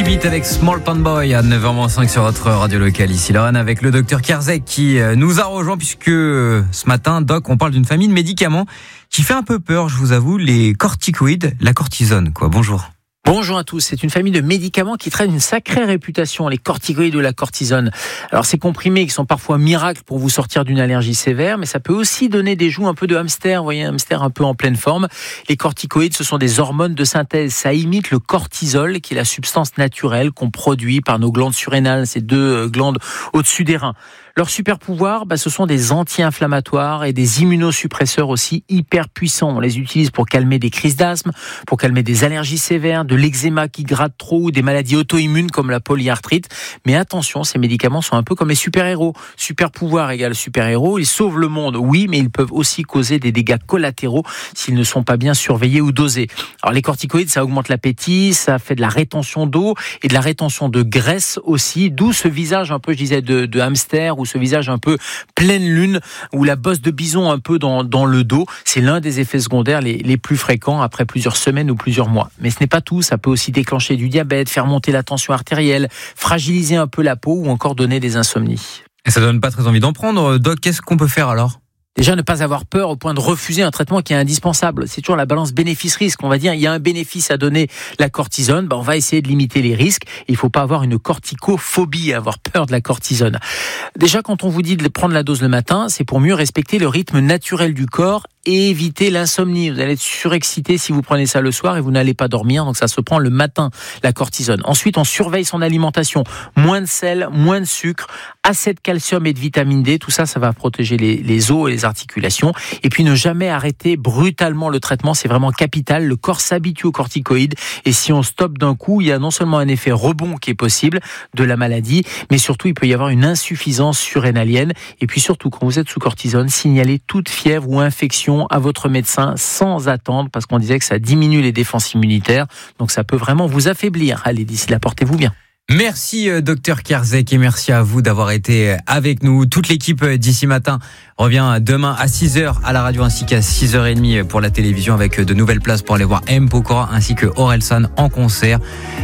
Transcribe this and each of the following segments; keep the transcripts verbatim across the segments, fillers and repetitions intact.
Beat avec Small Pan Boy à neuf heures cinq sur votre radio locale. Ici Lorraine avec le docteur Kerzek qui nous a rejoint puisque ce matin, Doc, on parle d'une famille de médicaments qui fait un peu peur, je vous avoue, les corticoïdes, la cortisone, quoi. Bonjour. Bonjour à tous, c'est une famille de médicaments qui traînent une sacrée réputation, les corticoïdes ou la cortisone. Alors ces comprimés qui sont parfois miracles pour vous sortir d'une allergie sévère, mais ça peut aussi donner des joues un peu de hamster, vous voyez, un hamster un peu en pleine forme. Les corticoïdes, ce sont des hormones de synthèse, ça imite le cortisol qui est la substance naturelle qu'on produit par nos glandes surrénales, ces deux glandes au-dessus des reins. Leur super pouvoir, bah, ce sont des anti-inflammatoires et des immunosuppresseurs aussi hyper puissants. On les utilise pour calmer des crises d'asthme, pour calmer des allergies sévères, de l'eczéma qui gratte trop ou des maladies auto-immunes comme la polyarthrite. Mais attention, ces médicaments sont un peu comme les super-héros. Super pouvoir égale super-héros. Ils sauvent le monde, oui, mais ils peuvent aussi causer des dégâts collatéraux s'ils ne sont pas bien surveillés ou dosés. Alors les corticoïdes, ça augmente l'appétit, ça fait de la rétention d'eau et de la rétention de graisse aussi, d'où ce visage un peu, je disais, de, de hamster ou ce visage un peu pleine lune ou la bosse de bison un peu dans, dans le dos. C'est l'un des effets secondaires les, les plus fréquents après plusieurs semaines ou plusieurs mois. Mais ce n'est pas tout, ça peut aussi déclencher du diabète, faire monter la tension artérielle, fragiliser un peu la peau ou encore donner des insomnies. Et ça donne pas très envie d'en prendre. Doc, qu'est-ce qu'on peut faire alors ? Déjà, ne pas avoir peur au point de refuser un traitement qui est indispensable. C'est toujours la balance bénéfice-risque. On va dire, il y a un bénéfice à donner la cortisone, ben on va essayer de limiter les risques. Il ne faut pas avoir une corticophobie, avoir peur de la cortisone. Déjà, quand on vous dit de prendre la dose le matin, c'est pour mieux respecter le rythme naturel du corps et éviter l'insomnie. Vous allez être surexcité si vous prenez ça le soir et vous n'allez pas dormir. Donc ça se prend le matin, la cortisone. Ensuite, on surveille son alimentation. Moins de sel, moins de sucre, assez de calcium et de vitamine D. Tout ça, ça va protéger les, les os et les articulations. Et puis ne jamais arrêter brutalement le traitement. C'est vraiment capital. Le corps s'habitue aux corticoïdes. Et si on stoppe d'un coup, il y a non seulement un effet rebond qui est possible de la maladie, mais surtout, il peut y avoir une insuffisance surrénalienne. Et puis surtout, quand vous êtes sous cortisone, signalez toute fièvre ou infection à votre médecin sans attendre, parce qu'on disait que ça diminue les défenses immunitaires, donc ça peut vraiment vous affaiblir. Allez, d'ici là, portez-vous bien. Merci docteur Kerzek et merci à vous d'avoir été avec nous. Toute l'équipe d'ici matin revient demain à six heures à la radio ainsi qu'à six heures trente pour la télévision avec de nouvelles places pour aller voir M. Pokora ainsi que Orelsan en concert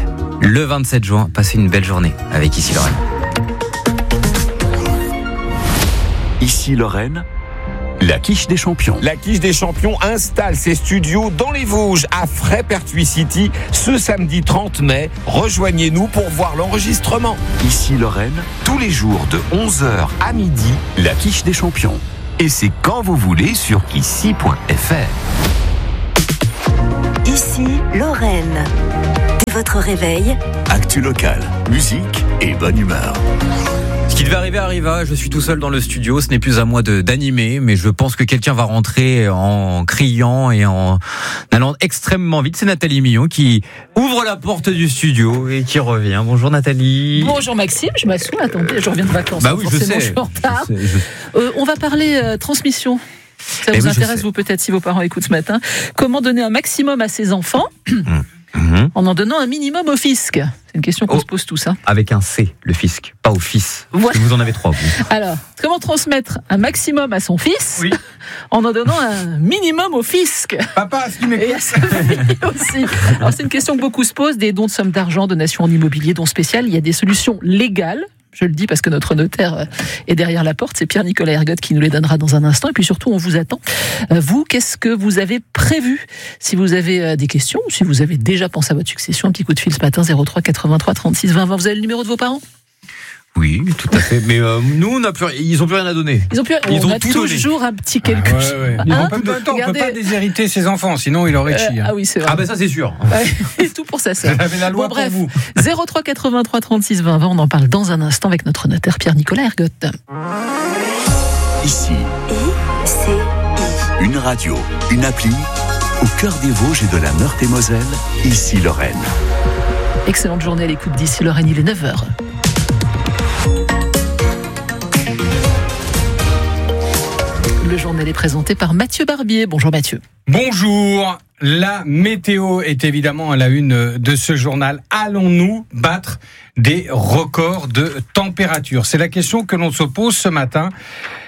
le vingt-sept juin. Passez une belle journée avec Ici Lorraine. Ici Lorraine, la quiche des champions. La quiche des champions installe ses studios dans les Vosges, à Fray-Pertuis City, ce samedi trente mai. Rejoignez-nous pour voir l'enregistrement. Ici Lorraine, tous les jours de onze heures à midi, la quiche des champions. Et c'est quand vous voulez sur ici point f r. Ici Lorraine. Dès votre réveil, actu local, musique et bonne humeur. Ce qui devait arriver arriva, je suis tout seul dans le studio, ce n'est plus à moi de, d'animer, mais je pense que quelqu'un va rentrer en criant et en allant extrêmement vite. C'est Nathalie Millon qui ouvre la porte du studio et qui revient. Bonjour Nathalie. Bonjour Maxime, je m'assois, attendez, je reviens de vacances. Bah oui, je sais. Je suis en retard. Je sais, je... Euh, on va parler euh, transmission. Ça Mais vous oui, intéresse, vous peut-être, si vos parents écoutent ce matin. Comment donner un maximum à ses enfants Mmh. en en donnant un minimum au fisc? C'est une question qu'on oh. se pose tous. Hein. Avec un C, le fisc, pas au fils. Voilà. Vous en avez trois, vous. Alors, comment transmettre un maximum à son fils oui. en en donnant un minimum au fisc? Papa, est-ce qu'il m'écoute? Et à sa fille aussi. Alors, c'est une question que beaucoup se posent. Des dons de sommes d'argent, donations en immobilier, dons spéciales. Il y a des solutions légales. Je le dis parce que notre notaire est derrière la porte. C'est Pierre-Nicolas Ergotte qui nous les donnera dans un instant. Et puis surtout, on vous attend. Vous, qu'est-ce que vous avez prévu? Si vous avez des questions, si vous avez déjà pensé à votre succession, un petit coup de fil ce matin, zéro trois quatre-vingt-trois trente-six vingt. Vous avez le numéro de vos parents? Oui, tout à fait. Mais euh, nous, on a plus, ils n'ont plus rien à donner. Ils ont, plus, ils on ont a tout toujours donné. Un petit quelque chose. Ah ouais, ouais. Ils Hein ont pas de temps, on ne peut Regardez. pas déshériter ses enfants, sinon il aurait chié. Euh, ah oui, c'est vrai. Ah ben ça, c'est sûr. Ouais, tout pour sa sœur. J'avais la loi Bon, pour bref, vous. zéro trois quatre-vingt-trois trente-six vingt. On en parle dans un instant avec notre notaire Pierre-Nicolas Ergotte. Ici, I C I. une radio, une appli, au cœur des Vosges et de la Meurthe-et-Moselle, Ici Lorraine. Excellente journée à l'écoute d'ici Lorraine, il est neuf heures. Le journal est présenté par Mathieu Barbier. Bonjour Mathieu. Bonjour. La météo est évidemment à la une de ce journal. Allons-nous battre des records de température? C'est la question que l'on se pose ce matin.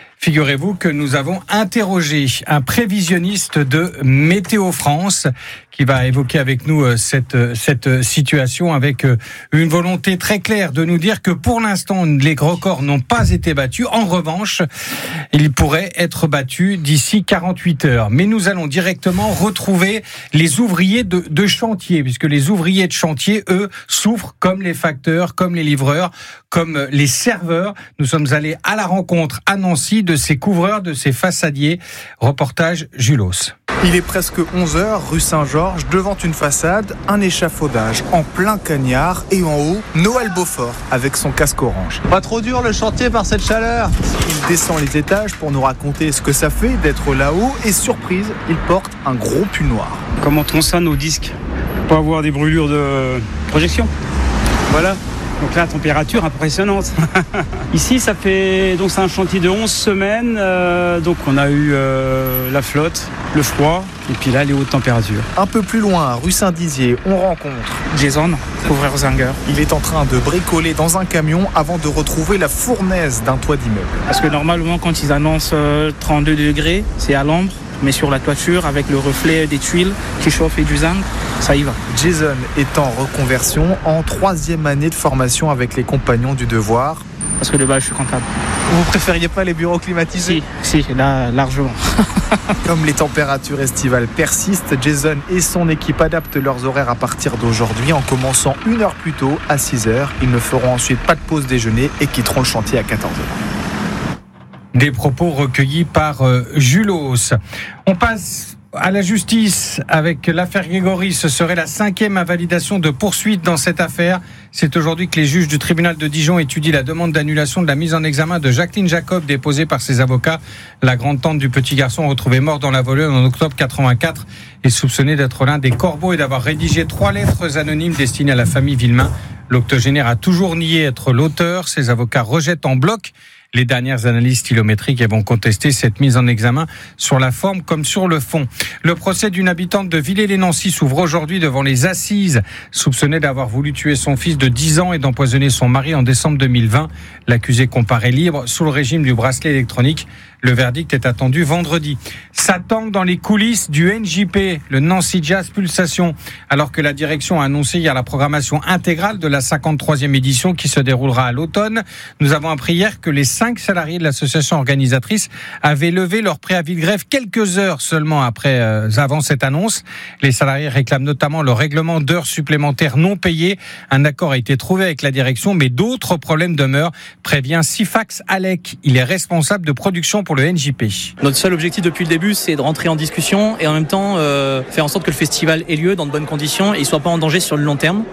Figurez-vous que nous avons interrogé un prévisionniste de Météo France qui va évoquer avec nous cette, cette situation avec une volonté très claire de nous dire que pour l'instant, les records n'ont pas été battus. En revanche, ils pourraient être battus d'ici quarante-huit heures. Mais nous allons directement retrouver les ouvriers de, de chantier, puisque les ouvriers de chantier, eux, souffrent comme les facteurs, comme les livreurs, comme les serveurs. Nous sommes allés à la rencontre à Nancy de ces couvreurs, de ces façadiers. Reportage Julos. Il est presque onze heures, rue Saint-Georges, devant une façade, un échafaudage en plein cagnard et en haut, Noël Beaufort avec son casque orange. Pas trop dur le chantier par cette chaleur. Il descend les étages pour nous raconter ce que ça fait d'être là-haut et surprise, il porte un gros pull noir. Comment on tronçonne nos disques pour pas avoir des brûlures de projection. Voilà. Donc là, température impressionnante. Ici, ça fait donc c'est un chantier de onze semaines. Euh, donc on a eu euh, la flotte, le froid, et puis là les hautes températures. Un peu plus loin, rue Saint-Dizier, on rencontre Jason, couvreur Zanger. Il est en train de bricoler dans un camion avant de retrouver la fournaise d'un toit d'immeuble. Parce que normalement, quand ils annoncent trente-deux degrés, c'est à l'ombre. Mais sur la toiture, avec le reflet des tuiles qui chauffent et du zinc, ça y va. Jason est en reconversion, en troisième année de formation avec les compagnons du devoir. Parce que de base, je suis comptable. Vous préfériez pas les bureaux climatisés ? Si, si, là, largement. Comme les températures estivales persistent, Jason et son équipe adaptent leurs horaires à partir d'aujourd'hui en commençant une heure plus tôt, à six heures. Ils ne feront ensuite pas de pause déjeuner et quitteront le chantier à quatorze heures. Des propos recueillis par euh, Julos. On passe à la justice avec l'affaire Grégory. Ce serait la cinquième invalidation de poursuite dans cette affaire. C'est aujourd'hui que les juges du tribunal de Dijon étudient la demande d'annulation de la mise en examen de Jacqueline Jacob déposée par ses avocats. La grande tante du petit garçon retrouvée mort dans la volée en octobre quatre-vingt-quatre est soupçonnée d'être l'un des corbeaux et d'avoir rédigé trois lettres anonymes destinées à la famille Villemain. L'octogénaire a toujours nié être l'auteur. Ses avocats rejettent en bloc les dernières analyses stylométriques et vont contester cette mise en examen sur la forme comme sur le fond. Le procès d'une habitante de Villers-lès-Nancy s'ouvre aujourd'hui devant les assises, soupçonnée d'avoir voulu tuer son fils de dix ans et d'empoisonner son mari en décembre deux mille vingt. L'accusé comparaît libre sous le régime du bracelet électronique. Le verdict est attendu vendredi. Ça tangue dans les coulisses du N J P, le Nancy Jazz Pulsation, alors que la direction a annoncé hier la programmation intégrale de la cinquante-troisième édition qui se déroulera à l'automne. Nous avons appris hier que les cinq salariés de l'association organisatrice avaient levé leur préavis de grève quelques heures seulement après, euh, avant cette annonce. Les salariés réclament notamment le règlement d'heures supplémentaires non payées. Un accord a été trouvé avec la direction, mais d'autres problèmes demeurent, prévient Sifax Alec. Il est responsable de production pour le N J P. Notre seul objectif depuis le début, c'est de rentrer en discussion et en même temps euh, faire en sorte que le festival ait lieu dans de bonnes conditions et ne soit pas en danger sur le long terme.